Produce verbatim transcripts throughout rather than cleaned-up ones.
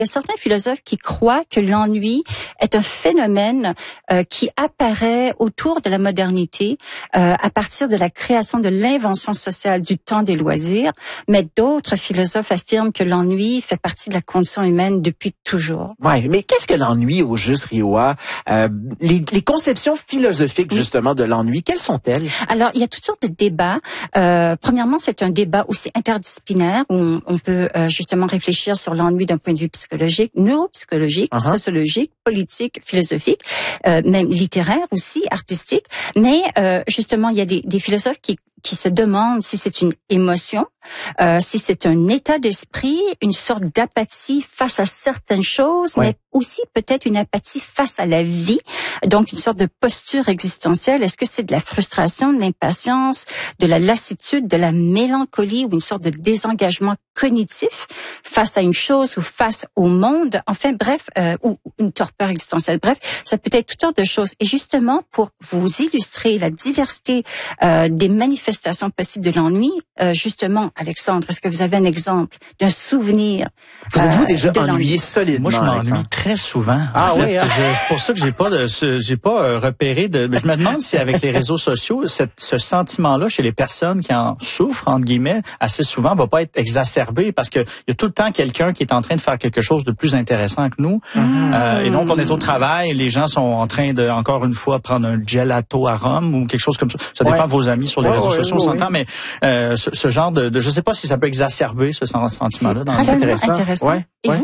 Il y a certains philosophes qui croient que l'ennui est un phénomène euh, qui apparaît autour de la modernité euh, à partir de la création de l'invention sociale du temps des loisirs, mais d'autres philosophes affirment que l'ennui fait partie de la condition humaine depuis toujours. Ouais, mais qu'est-ce que l'ennui au juste, Rioa? Euh, les, les conceptions philosophiques justement de l'ennui, quelles sont-elles? Alors, il y a toutes sortes de débats. Euh, premièrement, c'est un débat aussi interdisciplinaire où on, on peut euh, justement réfléchir sur l'ennui d'un point de vue psychologique, neuropsychologique, uh-huh. sociologique, politique, philosophique, euh, même littéraire aussi, artistique. Mais euh, justement, il y a des, des philosophes qui qui se demandent si c'est une émotion, euh, si c'est un état d'esprit, une sorte d'apathie face à certaines choses, ouais. mais aussi peut-être une apathie face à la vie, donc une sorte de posture existentielle. Est-ce que c'est de la frustration, de l'impatience, de la lassitude, de la mélancolie ou une sorte de désengagement cognitif face à une chose ou face au monde? Enfin, bref, euh, ou une torpeur existentielle. Bref, ça peut être toutes sortes de choses. Et justement, pour vous illustrer la diversité euh, des manifestations possibles de l'ennui, euh, justement, Alexandre, est-ce que vous avez un exemple d'un souvenir? Vous êtes-vous euh, déjà ennuyé solidement? Moi, je m'ennuie très souvent. Ah en fait, oui, hein? C'est pour ça que j'ai pas de, j'ai pas euh, repéré de. Je me demande si avec les réseaux sociaux, cette, ce sentiment-là chez les personnes qui en souffrent entre guillemets assez souvent va pas être exacerbé parce que il y a tout le temps quelqu'un qui est en train de faire quelque chose de plus intéressant que nous. Mmh. Euh, et donc on est au travail, les gens sont en train de encore une fois prendre un gelato à Rome ou quelque chose comme ça. Ça dépend ouais. de vos amis sur les ouais, réseaux ouais, sociaux, on ouais, s'entend, ouais. mais euh, ce, ce genre de, de, je sais pas si ça peut exacerber ce sentiment-là. C'est très intéressant. intéressant. Ouais, Et ouais. vous?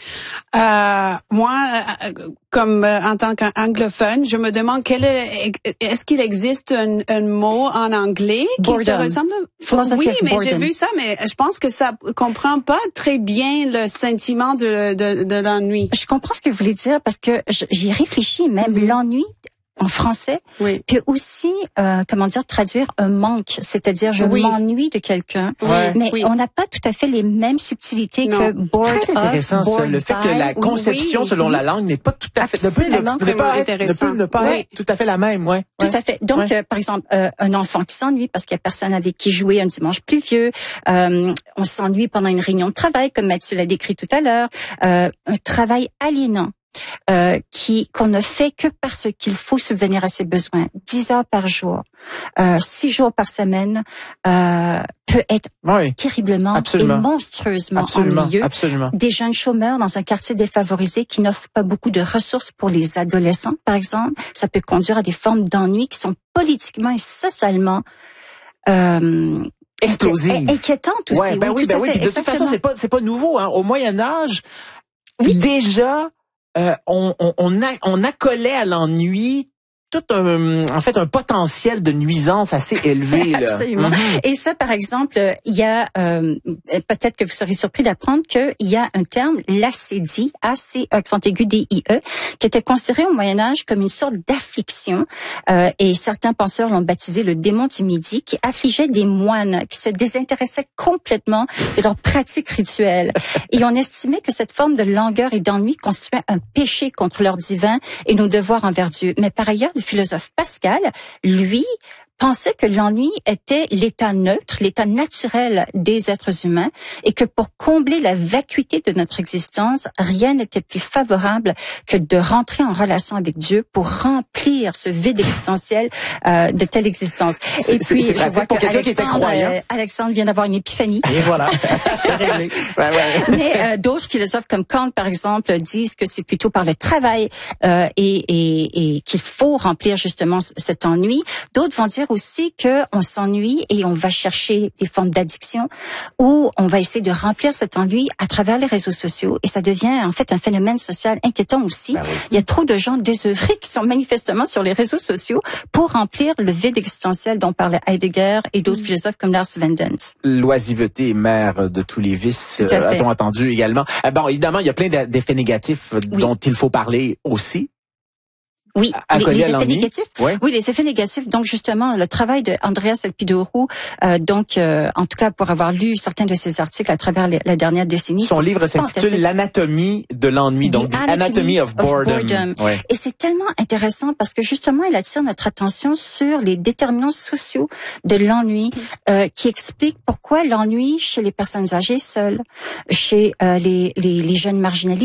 Euh, moi, euh, comme euh, en tant qu'anglophone, je me demande quel est, est-ce qu'il existe un, un mot en anglais qui boredom. se ressemble? Oui, mais boredom. J'ai vu ça, mais je pense que ça comprend pas très bien le sentiment de, de, de l'ennui. Je comprends ce que vous voulez dire parce que j'y réfléchis même mm-hmm. l'ennui. En français, oui. peut aussi, euh, comment dire, traduire un manque, c'est-à-dire je oui. m'ennuie de quelqu'un, oui. mais oui. on n'a pas tout à fait les mêmes subtilités non. que bored Très intéressant, of, ça, le fait que la conception oui. selon la langue n'est pas tout à fait, ne peut, ne, ne pas être, ne peut ne pas oui. être tout à fait la même, ouais. Tout ouais. à fait. Donc, ouais. euh, par exemple, euh, un enfant qui s'ennuie parce qu'il y a personne avec qui jouer un dimanche pluvieux, euh, on s'ennuie pendant une réunion de travail, comme Mathieu l'a décrit tout à l'heure, euh, un travail aliénant. Euh, qui qu'on ne fait que parce qu'il faut subvenir à ses besoins. Dix heures par jour, euh, six jours par semaine, euh, peut être oui, terriblement absolument. et monstrueusement absolument, ennuyeux. Absolument. Des jeunes chômeurs dans un quartier défavorisé qui n'offrent pas beaucoup de ressources pour les adolescents, par exemple, ça peut conduire à des formes d'ennui qui sont politiquement et socialement euh, explosives, inquiétantes aussi. Ouais, ben oui, oui, ben oui. Puis de toute façon, c'est pas c'est pas nouveau. Hein. Au Moyen Âge, oui. déjà. Euh, on, on, on, a, on accolait à l'ennui tout un, en fait, un potentiel de nuisance assez élevé. Là. Absolument. Mm-hmm. Et ça, par exemple, il y a, euh, peut-être que vous serez surpris d'apprendre qu'il y a un terme, l'acédie, A C accent aigu D I E, qui était considéré au Moyen-Âge comme une sorte d'affliction, euh, et certains penseurs l'ont baptisé le démon du midi, qui affligeait des moines, qui se désintéressaient complètement de leurs pratiques rituelles. Et on estimait que cette forme de langueur et d'ennui constituait un péché contre leur divin et nos devoirs envers Dieu. Mais par ailleurs, le philosophe Pascal, lui, pensait que l'ennui était l'état neutre, l'état naturel des êtres humains et que pour combler la vacuité de notre existence, rien n'était plus favorable que de rentrer en relation avec Dieu pour remplir ce vide existentiel euh, de telle existence. C'est, et puis, c'est, c'est je vois pour que Alexandre, qui était croyant. Euh, Alexandre vient d'avoir une épiphanie. Et voilà, c'est réglé. Ouais, ouais. Mais euh, d'autres philosophes comme Kant, par exemple, disent que c'est plutôt par le travail euh, et, et, et qu'il faut remplir justement cet ennui. D'autres vont dire aussi que on s'ennuie et on va chercher des formes d'addiction ou on va essayer de remplir cet ennui à travers les réseaux sociaux et ça devient en fait un phénomène social inquiétant aussi. Ben oui. Il y a trop de gens désœuvrés qui sont manifestement sur les réseaux sociaux pour remplir le vide existentiel dont parlait Heidegger et d'autres mmh. philosophes comme Lars Wendens. L'oisiveté est mère de tous les vices, euh, a-t-on entendu également. Euh, bon, évidemment, il y a plein d'effets négatifs oui. dont il faut parler aussi. Oui, les, les effets négatifs. Ouais. Oui, les effets négatifs. Donc justement, le travail de Andreas Elpidopoulos, euh, donc euh, en tout cas pour avoir lu certains de ses articles à travers les, la dernière décennie. Son livre s'intitule L'anatomie de l'ennui, donc The Anatomy of Boredom. Of boredom. Ouais. Et c'est tellement intéressant parce que justement, il attire notre attention sur les déterminants sociaux de l'ennui, euh, qui expliquent pourquoi l'ennui chez les personnes âgées seules, chez euh, les, les, les jeunes marginalisés.